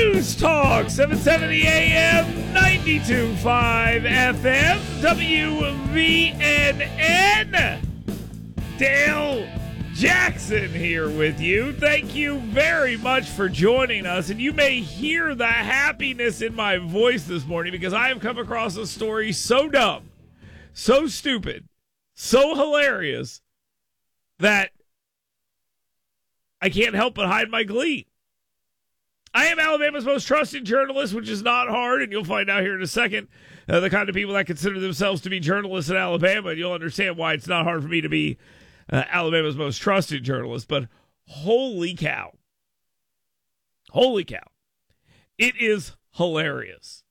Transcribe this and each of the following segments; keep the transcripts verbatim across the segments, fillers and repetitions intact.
News Talk, seven seventy A M, ninety-two point five F M, W V N N. Dale Jackson here with you. Thank you very much for joining us. And you may hear the happiness in my voice this morning because I have come across a story so dumb, so stupid, so hilarious that I can't help but hide my glee. I am Alabama's most trusted journalist, which is not hard, and you'll find out here in a second uh, the kind of people that consider themselves to be journalists in Alabama, and you'll understand why it's not hard for me to be uh, Alabama's most trusted journalist. But holy cow. Holy cow. It is hilarious.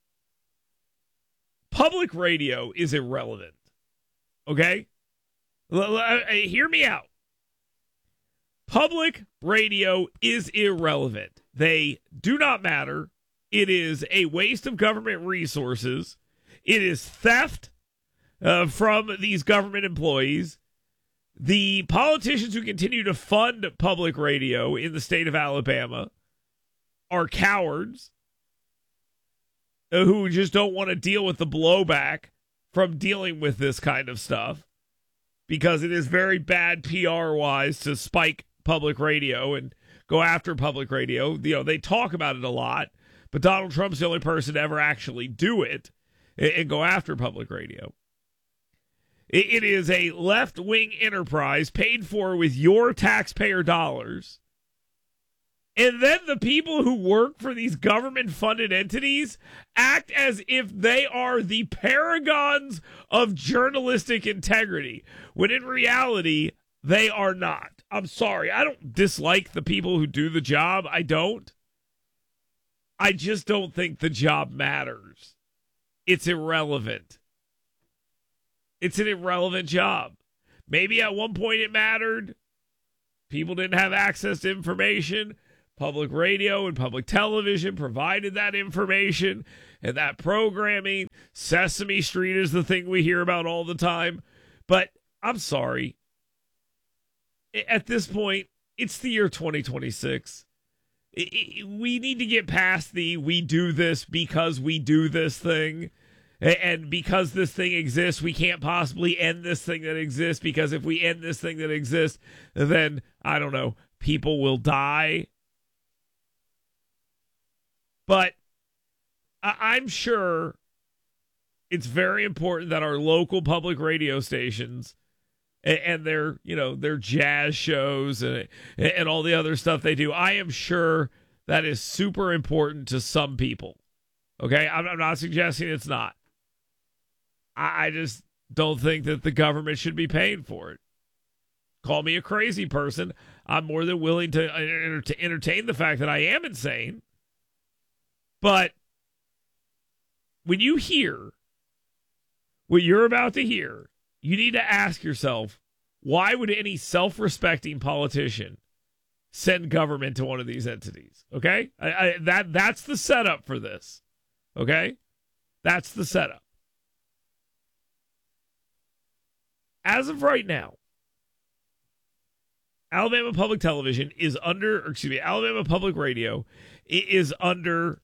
Public radio is irrelevant. Okay? L- l- hear me out. Public radio is irrelevant. They do not matter. It is a waste of government resources. It is theft uh, from these government employees. The politicians who continue to fund public radio in the state of Alabama are cowards uh, who just don't want to deal with the blowback from dealing with this kind of stuff because it is very bad P R-wise to spike public radio and go after public radio. You know, they talk about it a lot, but Donald Trump's the only person to ever actually do it and, and go after public radio. It, it is a left-wing enterprise paid for with your taxpayer dollars. And then the people who work for these government-funded entities act as if they are the paragons of journalistic integrity, when in reality, they are not. I'm sorry. I don't dislike the people who do the job. I don't. I just don't think the job matters. It's irrelevant. It's an irrelevant job. Maybe at one point it mattered. People didn't have access to information. Public radio and public television provided that information and that programming. Sesame Street is the thing we hear about all the time. But I'm sorry. At this point, it's the year twenty twenty-six. We need to get past the we do this because we do this thing. And because this thing exists, we can't possibly end this thing that exists, because if we end this thing that exists, then, I don't know, people will die. But I'm sure it's very important that our local public radio stations and their, you know, their jazz shows and and all the other stuff they do, I am sure that is super important to some people. Okay? I'm, I'm not suggesting it's not. I, I just don't think that the government should be paying for it. Call me a crazy person. I'm more than willing to, uh, to entertain the fact that I am insane. But when you hear what you're about to hear, you need to ask yourself, why would any self-respecting politician send government to one of these entities? Okay? I, I, that that's the setup for this. Okay? That's the setup. As of right now, Alabama Public Television is under, or excuse me, Alabama Public Radio is under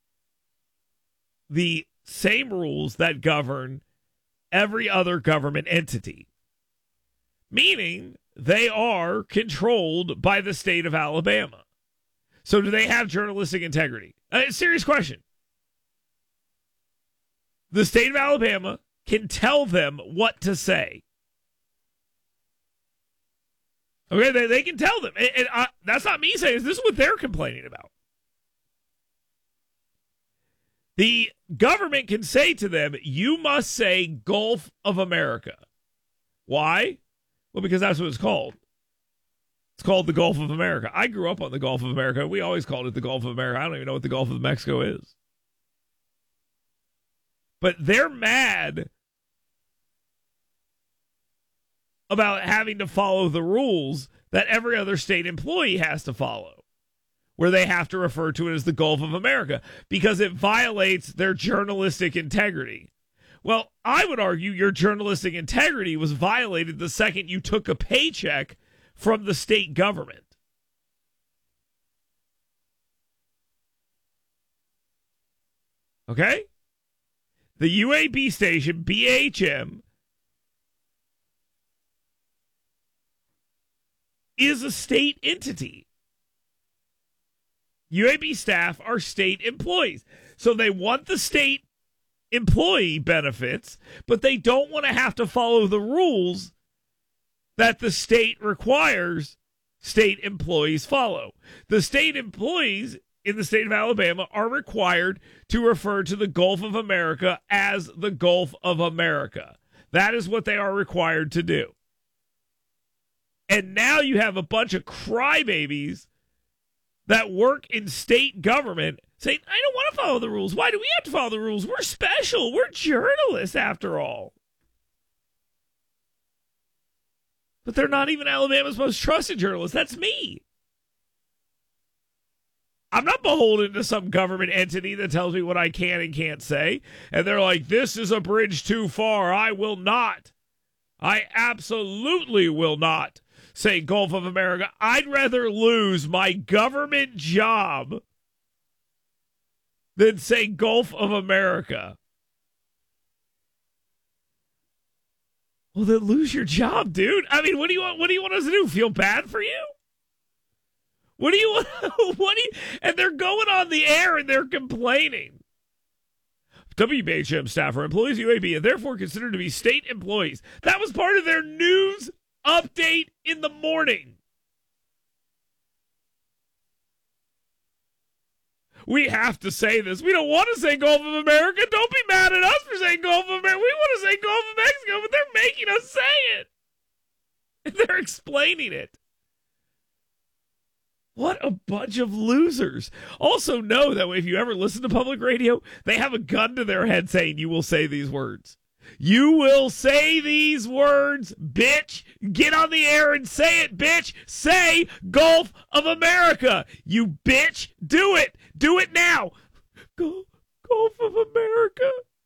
the same rules that govern every other government entity, meaning they are controlled by the state of Alabama. So do they have journalistic integrity? A serious question. The state of Alabama can tell them what to say. Okay, they, they can tell them. And, and I, that's not me saying this. This is what they're complaining about. The government can say to them, you must say Gulf of America. Why? Well, because that's what it's called. It's called the Gulf of America. I grew up on the Gulf of America. We always called it the Gulf of America. I don't even know what the Gulf of Mexico is. But they're mad about having to follow the rules that every other state employee has to follow, where they have to refer to it as the Gulf of America because it violates their journalistic integrity. Well, I would argue your journalistic integrity was violated the second you took a paycheck from the state government. Okay? The U A B station, B H M, is a state entity. U A B staff are state employees. So they want the state employee benefits, but they don't want to have to follow the rules that the state requires state employees follow. The state employees in the state of Alabama are required to refer to the Gulf of America as the Gulf of America. That is what they are required to do. And now you have a bunch of crybabies that work in state government saying, I don't want to follow the rules. Why do we have to follow the rules? We're special. We're journalists, after all. But they're not even Alabama's most trusted journalists. That's me. I'm not beholden to some government entity that tells me what I can and can't say. And they're like, this is a bridge too far. I will not. I absolutely will not say Gulf of America. I'd rather lose my government job than say Gulf of America. Well, then lose your job, dude. I mean, what do you want? What do you want us to do? Feel bad for you? What do you want? What do you? And they're going on the air and they're complaining. W B H M staff are employees of U A B and therefore considered to be state employees. That was part of their news update in the morning. We have to say this. We don't want to say Gulf of America. Don't be mad at us for saying Gulf of America. We want to say Gulf of Mexico, but they're making us say it. And they're explaining it. What a bunch of losers. Also know that if you ever listen to public radio, they have a gun to their head saying you will say these words. You will say these words, bitch. Get on the air and say it, bitch. Say Gulf of America. You bitch. Do it. Do it now. Gulf, Gulf of America.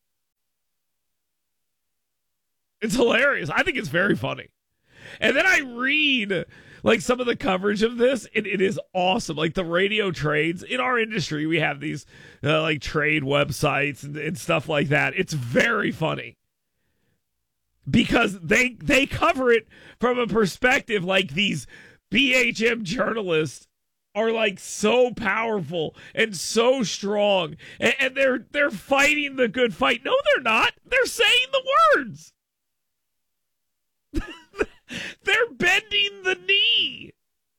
It's hilarious. I think it's very funny. And then I read like some of the coverage of this, and it is awesome. Like the radio trades in our industry, we have these uh, like trade websites and, and stuff like that. It's very funny because they they cover it from a perspective like these B H M journalists are like so powerful and so strong, and, and they're they're fighting the good fight. No, they're not. They're saying the words. They're bending the knee.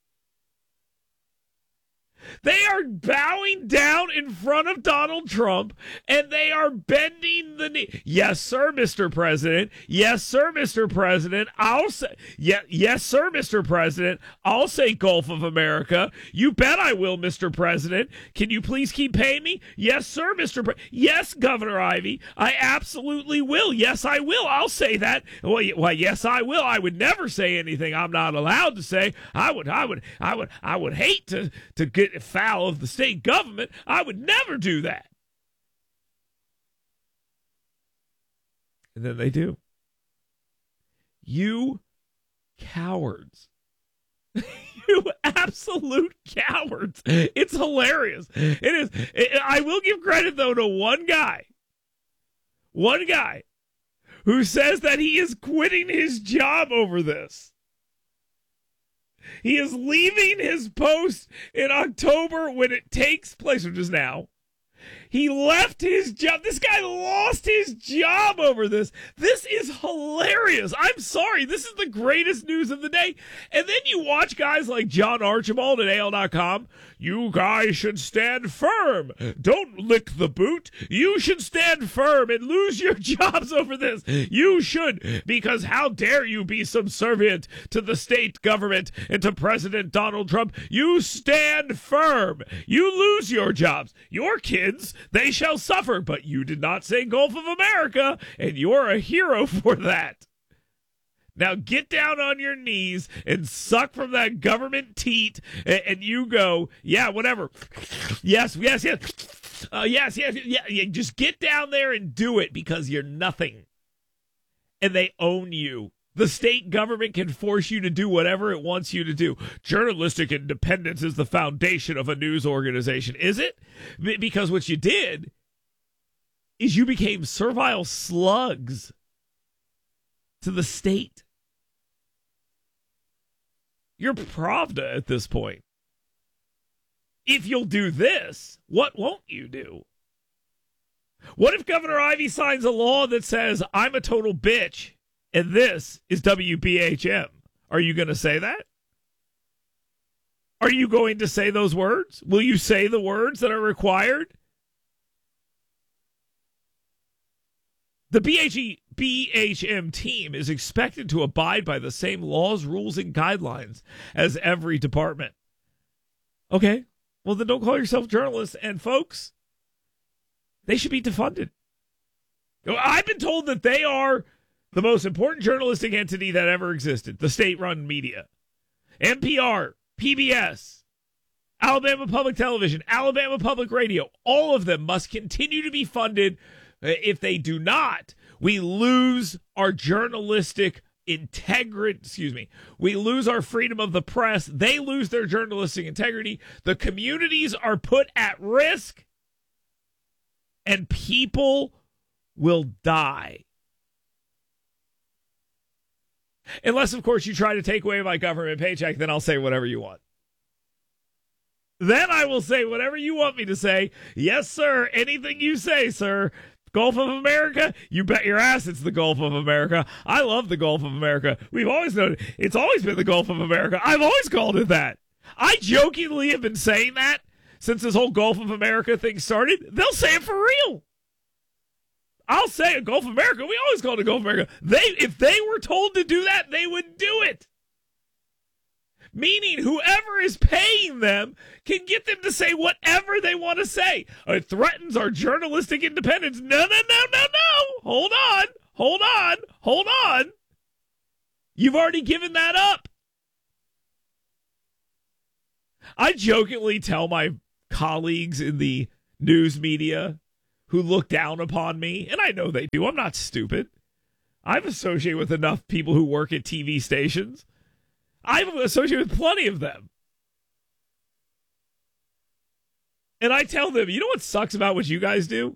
They are bowing down in front of Donald Trump, and they are bending the knee. Yes, sir, Mister President. Yes, sir, Mister President. I'll say, yeah, yes, sir, Mister President. I'll say Gulf of America. You bet I will, Mister President. Can you please keep paying me? Yes, sir, Mister Pre- Yes, Governor Ivey. I absolutely will. Yes, I will. I'll say that. Well, well, yes, I will. I would never say anything I'm not allowed to say. I would, I would, I would, I would hate to to get foul of the state government. I would never do that. And then they do. You cowards. You absolute cowards. It's hilarious. It is. It, I will give credit, though, to one guy. One guy who says that he is quitting his job over this. He is leaving his post in October when it takes place, which is now. He left his job. This guy lost his job over this. This is hilarious. I'm sorry. This is the greatest news of the day. And then you watch guys like John Archibald at A L dot com. You guys should stand firm. Don't lick the boot. You should stand firm and lose your jobs over this. You should, because how dare you be subservient to the state government and to President Donald Trump. You stand firm. You lose your jobs. Your kids, they shall suffer, but you did not say Gulf of America, and you're a hero for that. Now get down on your knees and suck from that government teat, and, and you go, yeah, whatever. Yes, yes, yes. Uh, yes, yes, yeah, yeah. Just get down there and do it because you're nothing. And they own you. The state government can force you to do whatever it wants you to do. Journalistic independence is the foundation of a news organization. Is it? B- because what you did is you became servile slugs to the state. You're Pravda at this point. If you'll do this, what won't you do? What if Governor Ivey signs a law that says, I'm a total bitch, and this is W B H M? Are you going to say that? Are you going to say those words? Will you say the words that are required? The B H M team is expected to abide by the same laws, rules, and guidelines as every department. Okay, well then don't call yourself journalists. And folks, they should be defunded. I've been told that they are the most important journalistic entity that ever existed, the state-run media. N P R, P B S, Alabama Public Television, Alabama Public Radio, all of them must continue to be funded. If they do not, we lose our journalistic integrity. Excuse me. We lose our freedom of the press. They lose their journalistic integrity. The communities are put at risk, and people will die. Unless, of course, you try to take away my government paycheck, then I'll say whatever you want. Then I will say whatever you want me to say. Yes, sir. Anything you say, sir. Gulf of America? You bet your ass it's the Gulf of America. I love the Gulf of America. We've always known it. It's always been the Gulf of America. I've always called it that. I jokingly have been saying that since this whole Gulf of America thing started. They'll say it for real. I'll say it, Gulf of America. We always called it Gulf of America. They, if they were told to do that, they would do it. Meaning whoever is paying them can get them to say whatever they want to say. It threatens our journalistic independence. No, no, no, no, no. Hold on. Hold on. Hold on. You've already given that up. I jokingly tell my colleagues in the news media who look down upon me, and I know they do. I'm not stupid. I've associated with enough people who work at T V stations. I've associated with plenty of them. And I tell them, you know what sucks about what you guys do?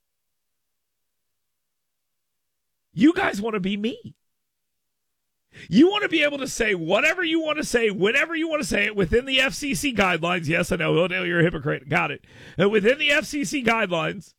You guys want to be me. You want to be able to say whatever you want to say, whenever you want to say it, within the F C C guidelines. Yes, I know. Odell, you're a hypocrite. Got it. And within the F C C guidelines.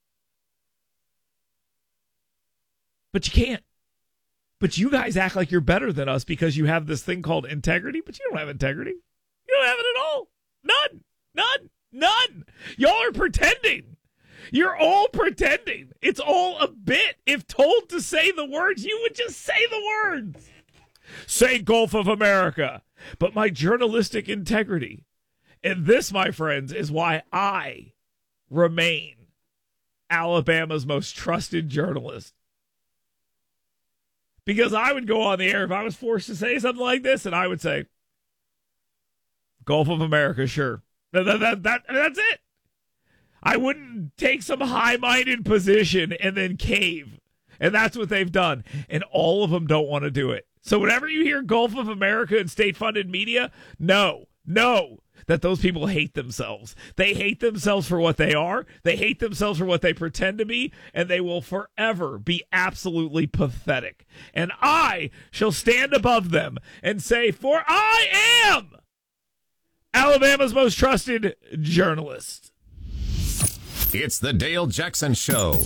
But you can't. But you guys act like you're better than us because you have this thing called integrity, but you don't have integrity. You don't have it at all. None. None. None. Y'all are pretending. You're all pretending. It's all a bit. If told to say the words, you would just say the words. Say Gulf of America. But my journalistic integrity. And this, my friends, is why I remain Alabama's most trusted journalist. Because I would go on the air if I was forced to say something like this, and I would say, Gulf of America, sure. That, that, that, that, that's it. I wouldn't take some high-minded position and then cave. And that's what they've done. And all of them don't want to do it. So whenever you hear Gulf of America and state-funded media, no, no. That those people hate themselves. They hate themselves for what they are. They hate themselves for what they pretend to be. And they will forever be absolutely pathetic. And I shall stand above them and say, for I am Alabama's most trusted journalist. It's the Dale Jackson Show.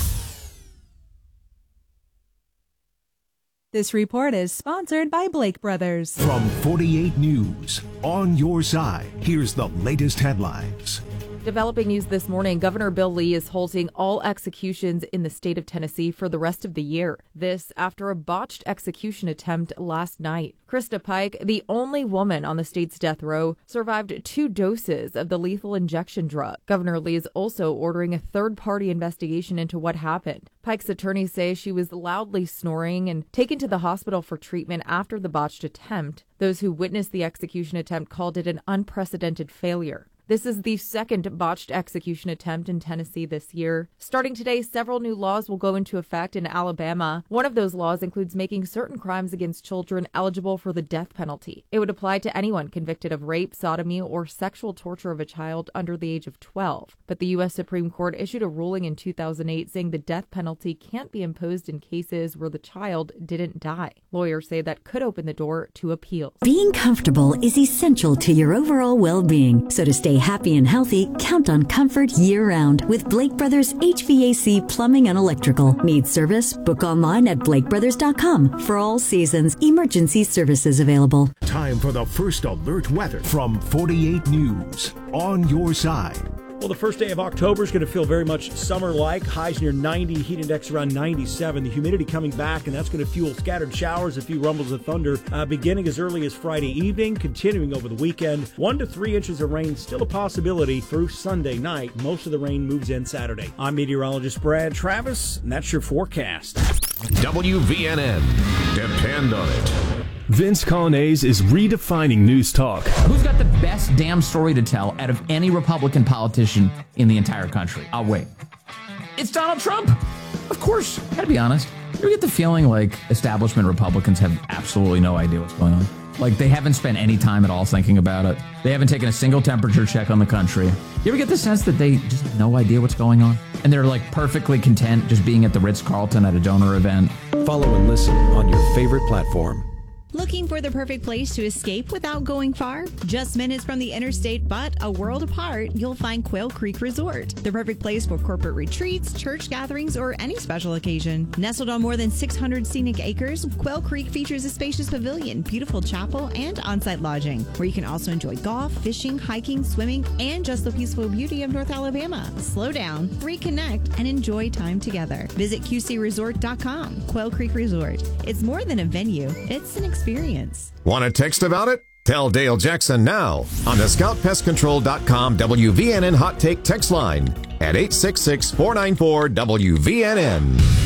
This report is sponsored by Blake Brothers. From forty-eight News, on your side, here's the latest headlines. Developing news this morning, Governor Bill Lee is halting all executions in the state of Tennessee for the rest of the year. This after a botched execution attempt last night. Krista Pike, the only woman on the state's death row, survived two doses of the lethal injection drug. Governor Lee is also ordering a third-party investigation into what happened. Pike's attorneys say she was loudly snoring and taken to the hospital for treatment after the botched attempt. Those who witnessed the execution attempt called it an unprecedented failure. This is the second botched execution attempt in Tennessee this year. Starting today, several new laws will go into effect in Alabama. One of those laws includes making certain crimes against children eligible for the death penalty. It would apply to anyone convicted of rape, sodomy, or sexual torture of a child under the age of twelve. But the U S Supreme Court issued a ruling in two thousand eight saying the death penalty can't be imposed in cases where the child didn't die. Lawyers say that could open the door to appeals. Being comfortable is essential to your overall well-being. So to stay happy and healthy, count on comfort year-round with Blake Brothers H V A C Plumbing and Electrical. Need service? Book online at blake brothers dot com. For all seasons, emergency services available. Time for the first alert weather from forty-eight News. On your side. Well, the first day of October is going to feel very much summer-like. Highs near ninety, heat index around ninety-seven. The humidity coming back, and that's going to fuel scattered showers, a few rumbles of thunder, uh, beginning as early as Friday evening, continuing over the weekend. One to three inches of rain still a possibility through Sunday night. Most of the rain moves in Saturday. I'm meteorologist Brad Travis, and that's your forecast. W V N N. Depend on it. Vince Colonnese is redefining news talk. Who's got the best damn story to tell out of any Republican politician in the entire country? I'll wait. It's Donald Trump. Of course. Gotta be honest. You ever get the feeling like establishment Republicans have absolutely no idea what's going on? Like they haven't spent any time at all thinking about it. They haven't taken a single temperature check on the country. You ever get the sense that they just have no idea what's going on? And they're like perfectly content just being at the Ritz-Carlton at a donor event? Follow and listen on your favorite platform. Looking for the perfect place to escape without going far? Just minutes from the interstate, but a world apart, you'll find Quail Creek Resort. The perfect place for corporate retreats, church gatherings, or any special occasion. Nestled on more than six hundred scenic acres, Quail Creek features a spacious pavilion, beautiful chapel, and on-site lodging, where you can also enjoy golf, fishing, hiking, swimming, and just the peaceful beauty of North Alabama. Slow down, reconnect, and enjoy time together. Visit Q C resort dot com. Quail Creek Resort. It's more than a venue, it's an experience. Experience. Want to text about it? Tell Dale Jackson now on the scout pest control dot com W V N N Hot Take text line at eight six six, four nine four, W V N N.